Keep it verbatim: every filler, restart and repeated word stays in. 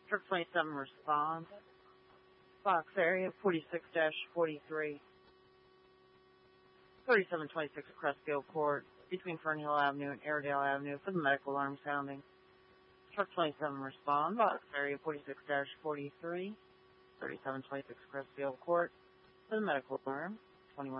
Truck twenty-seven responds. Box area forty-six dash forty-three. thirty-seven twenty-six Crestfield Court, between Fernhill Avenue and Airedale Avenue for the medical alarm sounding. Truck twenty-seven respond. Box area forty-six dash forty-three. thirty-seven twenty-six Crestfield Court for the medical alarm.